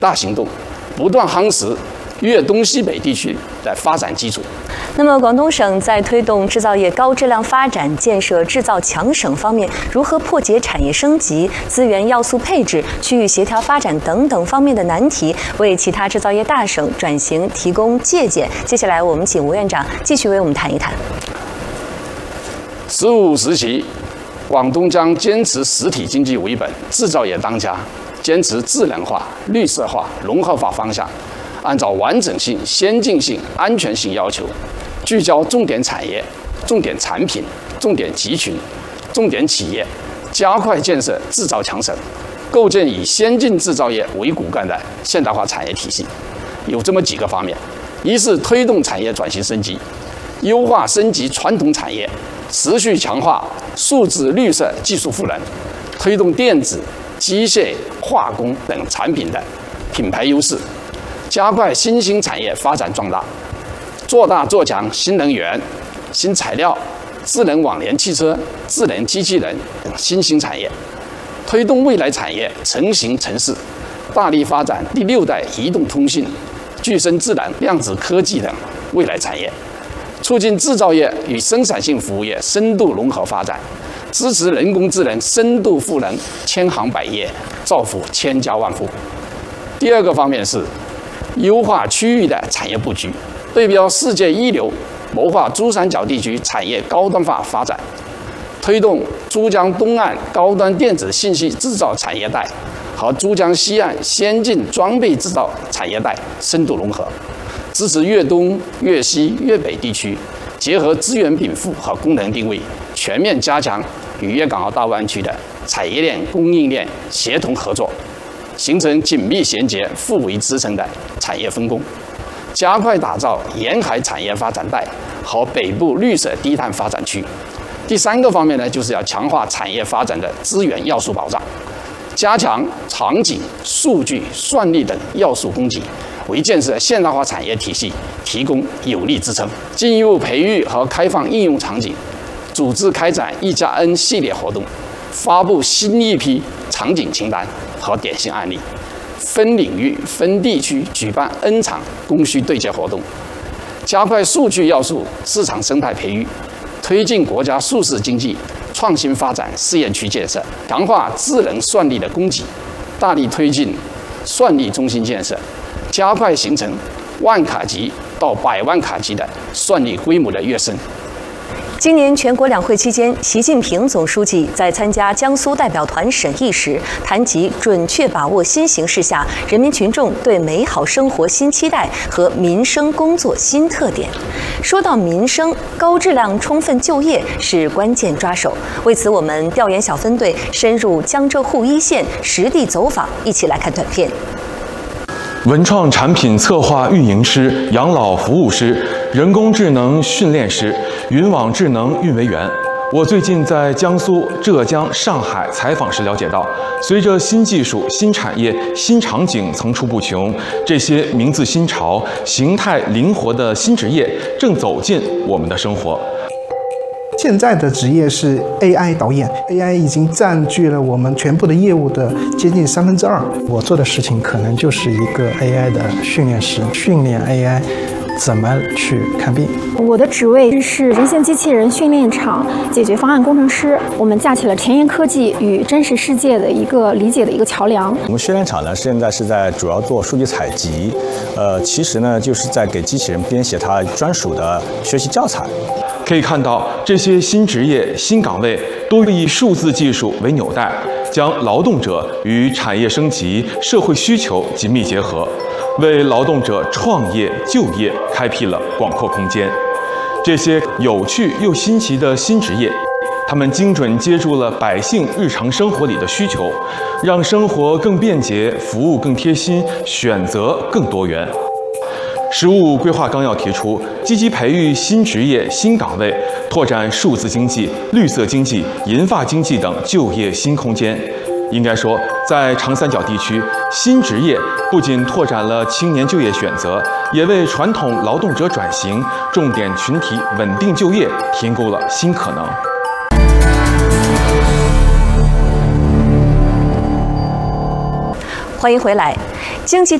大行动，不断夯实粤东西北地区的发展基础。 那么，广东省在推动制造业高质量发展、建设制造强省方面，如何破解产业升级、资源要素配置、区域协调发展等等方面的难题，为其他制造业大省转型提供借鉴？接下来，我们请吴院长继续为我们谈一谈。 15时期，广东将坚持实体经济为本、制造业当家，坚持智能化、绿色化、融合化方向，按照完整性、先进性、安全性要求，聚焦重点产业、重点产品、重点集群、重点企业，加快建设制造强省，构建以先进制造业为骨干的现代化产业体系。有这么几个方面：一是推动产业转型升级，优化升级传统产业，持续强化数字绿色技术赋能，推动电子、机械、化工等产品的品牌优势，加快新兴产业发展壮大，做大做强新能源、新材料、智能网联汽车、智能机器人等新兴产业，推动未来产业成型成市，大力发展第6代移动通信、具身智能、量子科技等未来产业，促进制造业与生产性服务业深度融合发展，支持人工智能深度赋能千行百业，造福千家万户。第二个方面是优化区域的产业布局，对标世界一流，谋划珠三角地区产业高端化发展，推动珠江东岸高端电子信息制造产业带和珠江西岸先进装备制造产业带深度融合，支持粤东、粤西、粤北地区结合资源禀赋和功能定位，全面加强与粤港澳大湾区的产业链、供应链协同合作，形成紧密衔接、互为支撑的产业分工，加快打造沿海产业发展带和北部绿色低碳发展区。第三个方面呢，就是要强化产业发展的资源要素保障，加强场景、数据、算力等要素供给，为建设现代化产业体系提供有力支撑。进一步培育和开放应用场景，组织开展1+N 系列活动，发布新一批场景清单和典型案例，分领域、分地区举办 N 场供需对接活动，加快数据要素市场生态培育，推进国家数字经济创新发展试验区建设，强化智能算力的供给，大力推进算力中心建设，加快形成万卡级到100万卡级的算力规模的跃升。 今年全国两会期间，习近平总书记在参加江苏代表团审议时，谈及准确把握新形势下人民群众对美好生活新期待和民生工作新特点。说到民生，高质量充分就业是关键抓手。为此，我们调研小分队深入江浙沪一线实地走访，一起来看短片。 文创产品策划运营师、养老服务师、人工智能训练师、云网智能运维员。我最近在江苏、浙江、上海采访时了解到，随着新技术、新产业、新场景层出不穷，这些名字新潮、形态灵活的新职业正走进我们的生活。 现在的职业是 AI 导演 ，AI 已经占据了我们全部的业务的接近2/3。我做的事情可能就是一个 AI 的训练师，训练 AI 怎么去看病。 我的职位是人形机器人训练场解决方案工程师，我们架起了前沿科技与真实世界的一个理解的一个桥梁。 我们训练场呢，现在是在主要做数据采集，其实呢就是在给机器人编写它专属的学习教材。 可以看到，这些新职业、新岗位都以数字技术为纽带，将劳动者与产业升级、社会需求紧密结合，为劳动者创业就业开辟了广阔空间。这些有趣又新奇的新职业，他们精准接住了百姓日常生活里的需求，让生活更便捷，服务更贴心，选择更多元。15规划纲要提出，积极培育新职业、新岗位，拓展数字经济、绿色经济、银发经济等就业新空间。应该说，在长三角地区，新职业不仅拓展了青年就业选择，也为传统劳动者转型、重点群体稳定就业提供了新可能。 欢迎回来。经济